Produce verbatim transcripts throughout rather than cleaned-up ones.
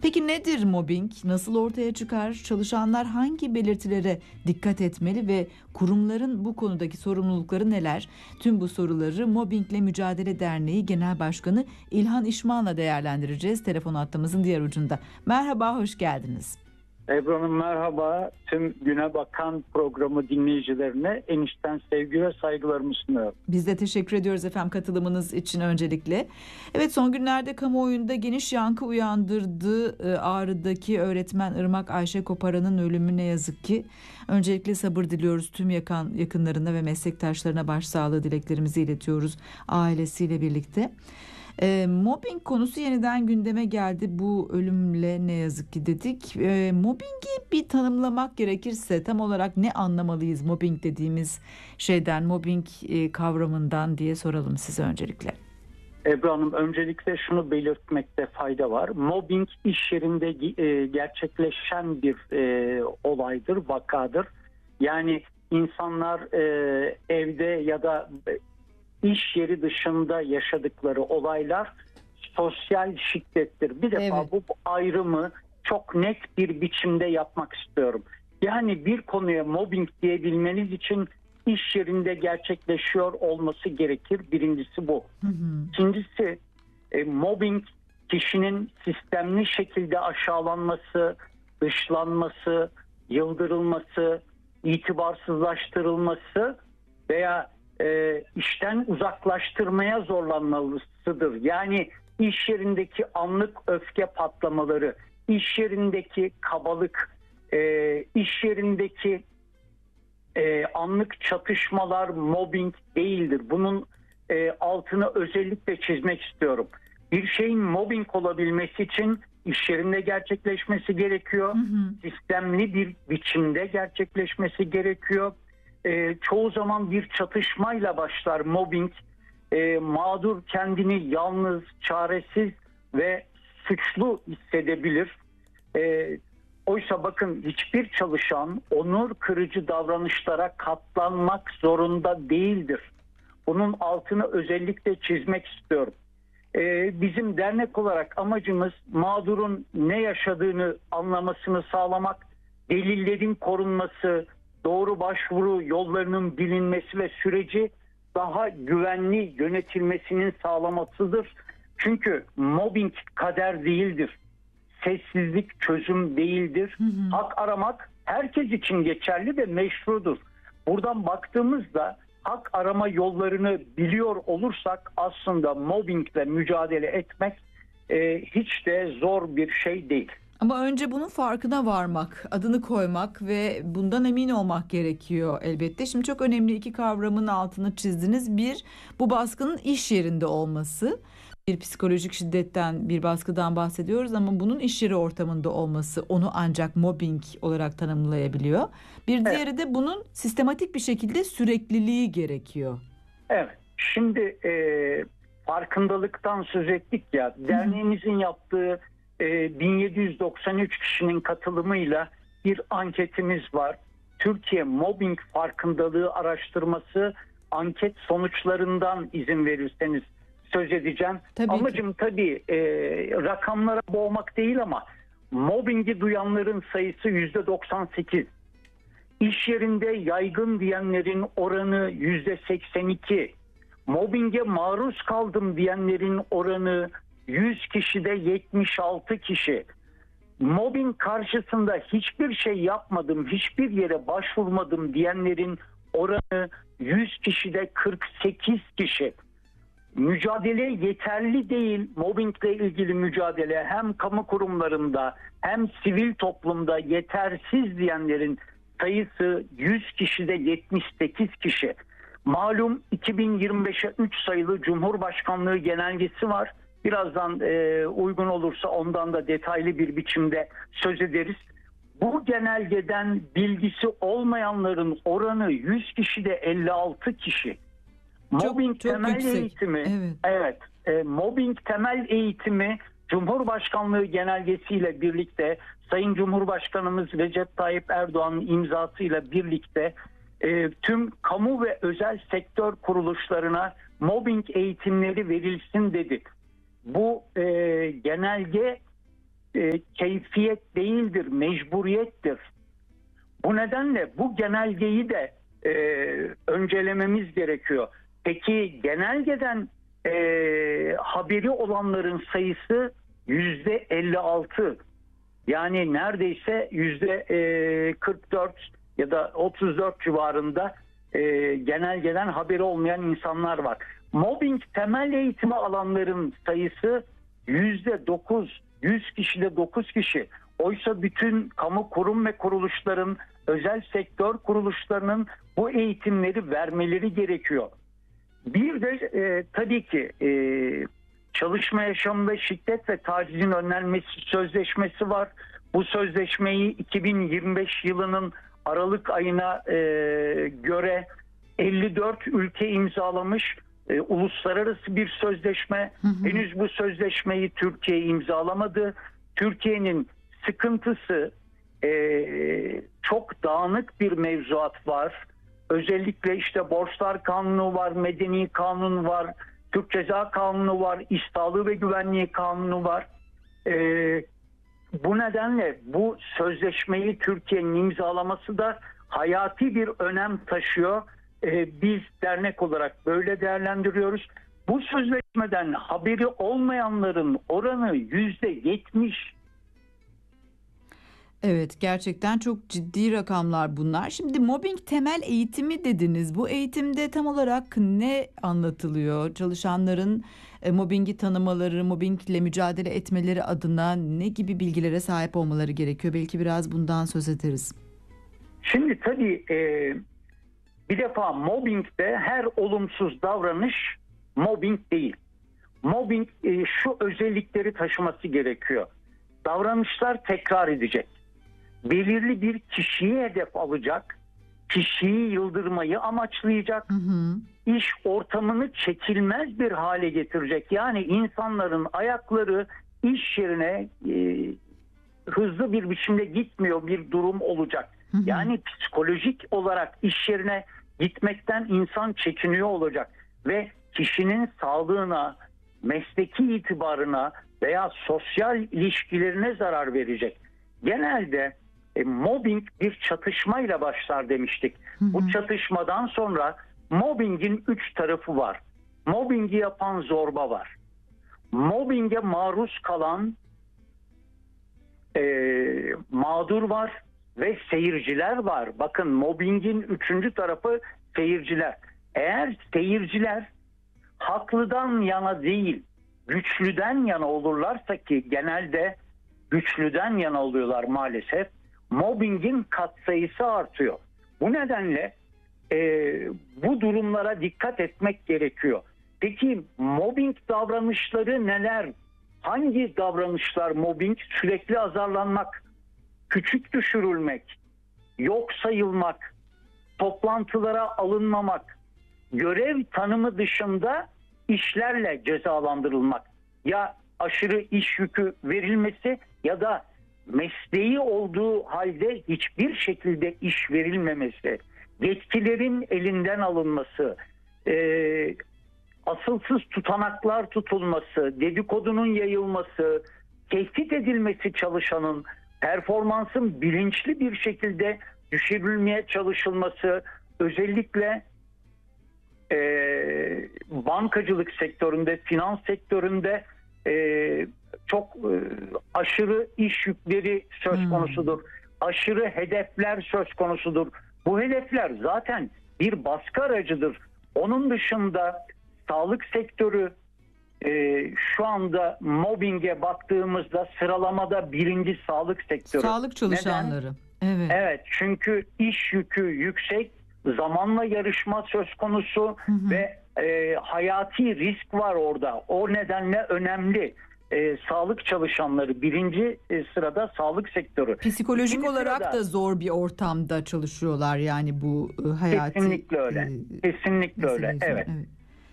Peki nedir mobbing? Nasıl ortaya çıkar? Çalışanlar hangi belirtilere dikkat etmeli ve kurumların bu konudaki sorumlulukları neler? Tüm bu soruları Mobbingle Mücadele Derneği Genel Başkanı İlhan İşman'la değerlendireceğiz. Telefon hattımızın diğer ucunda. Merhaba, hoş geldiniz. Ebru Hanım merhaba. Tüm Güne Bakan programı dinleyicilerine en içten sevgi ve saygılarımı sunuyorum. Biz de teşekkür ediyoruz efendim katılımınız için öncelikle. Evet, son günlerde kamuoyunda geniş yankı uyandırdı Ağrı'daki öğretmen Irmak Ayşe Koparan'ın ölümü ne yazık ki. Öncelikle sabır diliyoruz, tüm yakın, yakınlarına ve meslektaşlarına başsağlığı dileklerimizi iletiyoruz ailesiyle birlikte. E, mobbing konusu yeniden gündeme geldi bu ölümle ne yazık ki dedik. E, mobbingi bir tanımlamak gerekirse tam olarak ne anlamalıyız mobbing dediğimiz şeyden, mobbing e, kavramından diye soralım size öncelikle. Ebru Hanım öncelikle şunu belirtmekte fayda var. Mobbing iş yerinde e, gerçekleşen bir e, olaydır, vakadır. Yani insanlar e, evde ya da İş yeri dışında yaşadıkları olaylar sosyal şiddettir. Bir defa evet. bu ayrımı çok net bir biçimde yapmak istiyorum. Yani bir konuya mobbing diyebilmeniz için iş yerinde gerçekleşiyor olması gerekir. Birincisi bu. Hı hı. İkincisi e, mobbing kişinin sistemli şekilde aşağılanması, dışlanması, yıldırılması, itibarsızlaştırılması veya E, işten uzaklaştırmaya zorlanmalısıdır. Yani iş yerindeki anlık öfke patlamaları, iş yerindeki kabalık, e, iş yerindeki e, anlık çatışmalar mobbing değildir. Bunun e, altını özellikle çizmek istiyorum. Bir şeyin mobbing olabilmesi için iş yerinde gerçekleşmesi gerekiyor. Hı hı. Sistemli bir biçimde gerçekleşmesi gerekiyor. E, çoğu zaman bir çatışmayla başlar mobbing. E, mağdur kendini yalnız, çaresiz ve suçlu hissedebilir. E, oysa bakın hiçbir çalışan onur kırıcı davranışlara katlanmak zorunda değildir. Bunun altını özellikle çizmek istiyorum. E, bizim dernek olarak amacımız mağdurun ne yaşadığını anlamasını sağlamak, delillerin korunması, doğru başvuru yollarının bilinmesi ve süreci daha güvenli yönetilmesinin sağlamasıdır. Çünkü mobbing kader değildir. Sessizlik çözüm değildir. Hı hı. Hak aramak herkes için geçerli ve meşrudur. Buradan baktığımızda hak arama yollarını biliyor olursak aslında mobbingle mücadele etmek e, hiç de zor bir şey değil. Ama önce bunun farkına varmak, adını koymak ve bundan emin olmak gerekiyor elbette. Şimdi çok önemli iki kavramın altını çizdiniz. Bir, bu baskının iş yerinde olması. Bir psikolojik şiddetten, bir baskıdan bahsediyoruz ama bunun iş yeri ortamında olması onu ancak mobbing olarak tanımlayabiliyor. Bir diğeri evet. de bunun sistematik bir şekilde sürekliliği gerekiyor. Evet, şimdi e, farkındalıktan söz ettik ya, derneğimizin yaptığı bin yedi yüz doksan üç kişinin katılımıyla bir anketimiz var. Türkiye Mobbing Farkındalığı Araştırması anket sonuçlarından izin verirseniz söz edeceğim. Tabii Amacım ki. tabii e, rakamlara boğmak değil ama mobbingi duyanların sayısı yüzde doksan sekiz. İş yerinde yaygın diyenlerin oranı yüzde seksen iki. Mobbinge maruz kaldım diyenlerin oranı yüz kişide yetmiş altı kişi. Mobbing karşısında hiçbir şey yapmadım, hiçbir yere başvurmadım diyenlerin oranı yüz kişide kırk sekiz kişi. Mücadele yeterli değil. Mobbingle ilgili mücadele hem kamu kurumlarında hem sivil toplumda yetersiz diyenlerin sayısı yüz kişide yetmiş sekiz kişi. Malum iki bin yirmi beşe üç sayılı Cumhurbaşkanlığı genelgesi var. Birazdan e, uygun olursa ondan da detaylı bir biçimde söz ederiz. Bu genelgeden bilgisi olmayanların oranı yüz kişide elli altı kişi. Mobbing çok, çok temel yüksek. eğitimi, evet, evet e, mobbing temel eğitimi Cumhurbaşkanlığı genelgesiyle birlikte Sayın Cumhurbaşkanımız Recep Tayyip Erdoğan'ın imzasıyla birlikte e, tüm kamu ve özel sektör kuruluşlarına mobbing eğitimleri verilsin dedi. Bu e, genelge e, keyfiyet değildir, mecburiyettir. Bu nedenle bu genelgeyi de e, öncelememiz gerekiyor. Peki genelgeden e, haberi olanların sayısı yüzde elli altı. Yani neredeyse yüzde kırk dört ya da otuz dört civarında e, genelgeden haberi olmayan insanlar var. Mobbing temel eğitimi alanların sayısı yüzde dokuz, yüz kişide dokuz kişi. Oysa bütün kamu kurum ve kuruluşların, özel sektör kuruluşlarının bu eğitimleri vermeleri gerekiyor. Bir de e, tabii ki e, çalışma yaşamında şiddet ve tacizin önlenmesi sözleşmesi var. Bu sözleşmeyi iki bin yirmi beş yılının Aralık ayına e, göre elli dört ülke imzalamış. E, uluslararası bir sözleşme. Hı hı. Henüz bu sözleşmeyi Türkiye imzalamadı. Türkiye'nin sıkıntısı e, çok dağınık bir mevzuat var. Özellikle işte borçlar kanunu var, medeni kanun var, Türk Ceza Kanunu var, İş Sağlığı ve Güvenliği Kanunu var. E, bu nedenle bu sözleşmeyi Türkiye'nin imzalaması da hayati bir önem taşıyor. Ee, biz dernek olarak böyle değerlendiriyoruz. Bu sözleşmeden haberi olmayanların oranı yüzde yetmiş. Evet, gerçekten çok ciddi rakamlar bunlar. Şimdi mobbing temel eğitimi dediniz. Bu eğitimde tam olarak ne anlatılıyor? Çalışanların e, mobbingi tanımaları, mobbingle mücadele etmeleri adına ne gibi bilgilere sahip olmaları gerekiyor? Belki biraz bundan söz ederiz. Şimdi tabii e, bir defa mobbingde her olumsuz davranış mobbing değil. Mobbing e, şu özellikleri taşıması gerekiyor. Davranışlar tekrar edecek. Belirli bir kişiyi hedef alacak, kişiyi yıldırmayı amaçlayacak, hı hı. iş ortamını çekilmez bir hale getirecek. Yani insanların ayakları iş yerine e, hızlı bir biçimde gitmiyor bir durum olacak. Hı hı. Yani psikolojik olarak iş yerine gitmekten insan çekiniyor olacak ve kişinin sağlığına, mesleki itibarına veya sosyal ilişkilerine zarar verecek. Genelde e, mobbing bir çatışmayla başlar demiştik. Hı hı. Bu çatışmadan sonra mobbingin üç tarafı var. Mobbingi yapan zorba var. Mobbinge maruz kalan e, mağdur var ve seyirciler var. Bakın mobbingin üçüncü tarafı seyirciler. Eğer seyirciler haklıdan yana değil, güçlüden yana olurlarsa ki genelde güçlüden yana oluyorlar maalesef, mobbingin katsayısı artıyor. Bu nedenle e, bu durumlara dikkat etmek gerekiyor. Peki mobbing davranışları neler? Hangi davranışlar mobbing? Sürekli azarlanmak, küçük düşürülmek, yok sayılmak, toplantılara alınmamak, görev tanımı dışında işlerle cezalandırılmak, ya aşırı iş yükü verilmesi ya da mesleği olduğu halde hiçbir şekilde iş verilmemesi, yetkilerin elinden alınması, e, asılsız tutanaklar tutulması, dedikodunun yayılması, tehdit edilmesi çalışanın, performansın bilinçli bir şekilde düşürülmeye çalışılması, özellikle e, bankacılık sektöründe, finans sektöründe e, çok e, aşırı iş yükleri söz konusudur. Hmm. Aşırı hedefler söz konusudur. Bu hedefler zaten bir baskı aracıdır. Onun dışında sağlık sektörü e, şu anda mobbinge baktığımızda sıralamada birinci sağlık sektörü. Sağlık çalışanları. Neden? Evet. Evet, çünkü iş yükü yüksek, zamanla yarışma söz konusu, hı hı. ve e, hayati risk var orada. O nedenle önemli. E, sağlık çalışanları birinci e, sırada sağlık sektörü. Psikolojik İkinci olarak sırada, da zor bir ortamda çalışıyorlar yani bu e, hayati. Kesinlikle öyle. E, kesinlikle öyle. Evet. evet.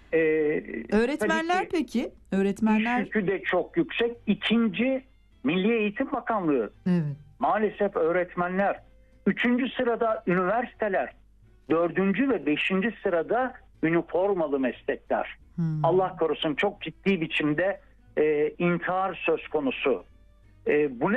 Ee, Öğretmenler ki, peki? Öğretmenler. İş yükü de çok yüksek. İkinci Milli Eğitim Bakanlığı. Evet. Maalesef öğretmenler. Üçüncü sırada üniversiteler. Dördüncü ve beşinci sırada üniformalı meslekler. Hmm. Allah korusun çok ciddi biçimde e, intihar söz konusu. E, bu